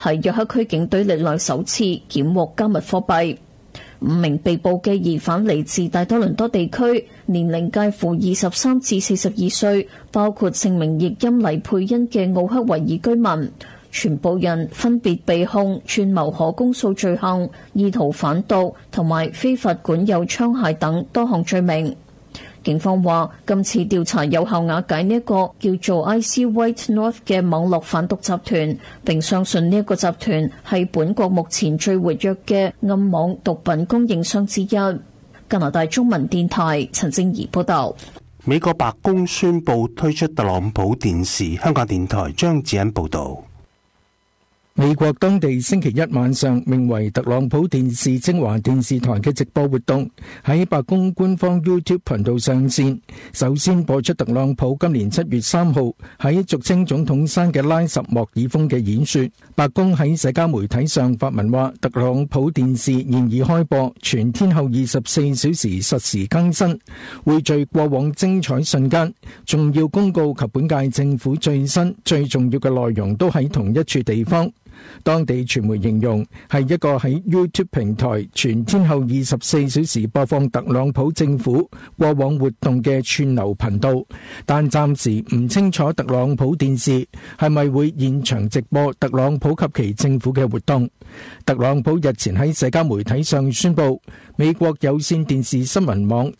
係約克區警隊歷來首次檢獲加密貨幣。5名被捕嘅疑犯嚟自大多倫多地區，年齡介乎23至42歲，包括姓名譯音黎佩恩嘅奧克維爾居民。全部人分別被控串謀可公訴罪行、意圖販毒同埋非法管有槍械等多項罪名。警方話，今次調查有效瓦解呢一個叫做 IC White North 嘅網絡販毒集團，並相信呢一個集團係本國目前最活躍嘅暗網毒品供應商之一。加拿大中文電台陳正儀報道。 美國白宮宣布推出特朗普電視，香港電台張子欣報道。 美國當地星期一晚上名為特朗普電視精華電視台嘅直播活動喺白宮官方 YouTube 頻道上線，首先播出特朗普今年7月3號喺俗稱總統山嘅拉什莫爾峰嘅演說。白宮喺社交媒體上發文話，特朗普電視現已開播，全天候24小時實時更新，匯聚過往精彩瞬間、重要公告及本屆政府最新最重要嘅內容都喺同一處地方。當地傳媒形容係一個喺 YouTube 平台全天候24小時播放特朗普政府過往活動嘅串流頻道，但暫時唔清楚特朗普電視係咪會現場直播特朗普及其政府嘅活動。特朗普日前喺社交媒體上宣布，美國有線電視新聞網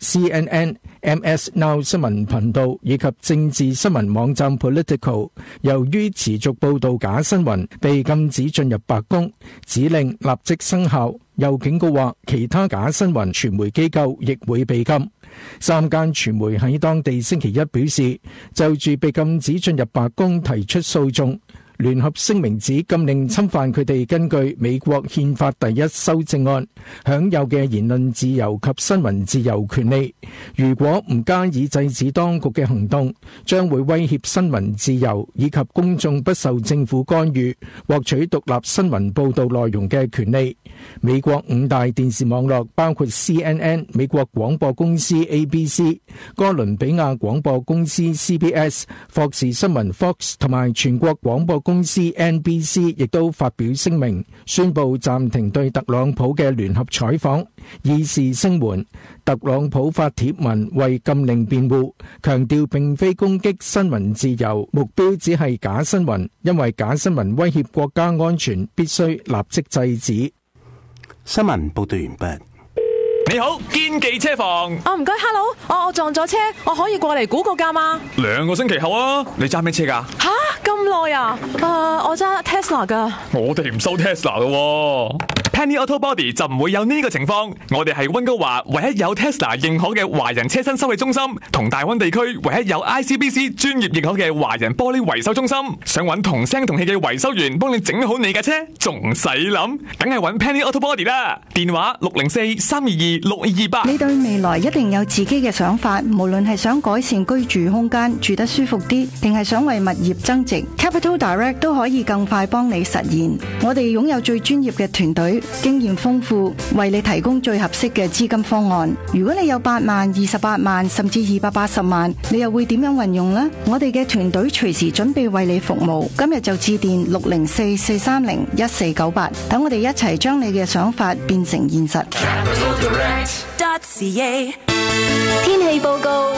CNN、MS Now 新聞頻道以及政治新聞網站 Political 由於持續報道假新聞，被禁止進入白宮，指令立即生效。又警告話，其他假新聞傳媒機構亦會被禁。3間傳媒喺當地星期一表示，就住被禁止進入白宮提出訴訟。聯合聲明指禁令侵犯佢哋根據美國憲法第1修正案享有嘅言論自由及新聞自由權利。如果唔加以制止當局嘅行動，將會威脅新聞自由以及公眾不受政府干預獲取獨立新聞報導內容嘅權利。美國5大電視網絡包括 CNN、美國廣播公司 ABC、哥倫比亞廣播公司 CBS、霍士新聞 Fox 同埋全國廣播公司 NBC 亦都發表聲明，宣布暫停對特朗普嘅聯合採訪，以示聲援。特朗普發帖文為禁令辯護，強調並非攻擊新聞自由，目標只係假新聞，因為假新聞威脅國家安全，必須立即制止。 新聞報道完畢。 你好，堅記車房。 唔該 ，Hello， 我撞咗車，我可以過嚟估個價嗎 ？2個星期後啊，你揸咩車㗎？ 吓，咁耐啊？我揸 Tesla 㗎。 我哋唔收 Tesla 㗎。Penny Auto Body 就唔會有呢個情況，我哋係溫哥華唯一有 Tesla 認可嘅華人車身修理中心，同大溫地區唯一有 ICBC 專業認可嘅華人玻璃維修中心。想揾同聲同氣嘅維修員幫你整好你架車，仲使諗？梗係揾 Penny Auto Body 啦！電話604-322-6228。 你對未來一定有自己嘅想法，無論係想改善居住空間，住得舒服啲，定係想為物業增值， Capital Direct 都可以更快幫你實現。我哋擁有最專業嘅團隊，經驗豐富，為你提供最合適嘅資金方案。如果你有8萬、28萬甚至280萬，你又會點樣運用呢？我哋嘅團隊隨時準備為你服務。今日就致電604-430-1498，等我哋一齊將你嘅想法變成現實。 天氣報告。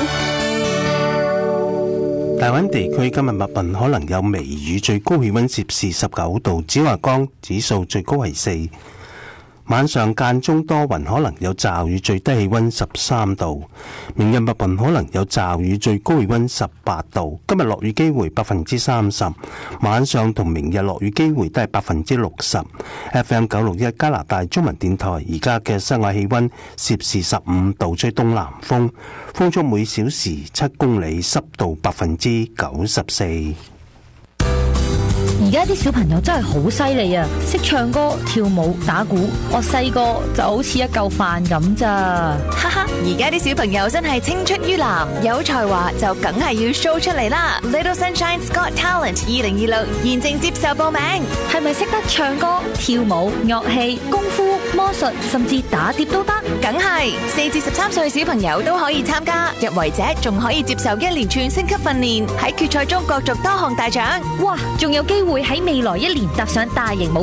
大灣地區今日密雲可能有微雨，最高氣溫攝氏19度，紫外光指數最高係4。晚上間中多雲，可能有驟雨，最低氣溫13度。明日密雲可能有驟雨，最高氣溫18度。今日落雨機會30%，晚上同明日落雨機會都係60%。FM 961加拿大中文電台，而家嘅室外氣溫攝氏15度，吹東南風，風速每小時7公里，濕度94%。 而家啲小朋友真係好犀利啊，識唱歌、跳舞、打鼓。我細個就好似一嚿飯咁咋。 哈哈，而家啲小朋友真係青出於藍，有才華就梗係要 show 出嚟啦。Little Sunshine's Got Talent 2026現正接受報名， 係咪識得唱歌、跳舞、樂器、功夫、魔術，甚至打碟都得？ 梗係4至13歲小朋友都可以參加，入圍者仲可以接受1連串升級訓練，喺決賽中角逐多項大獎。 哇，仲有機會會喺未來1年踏上大型舞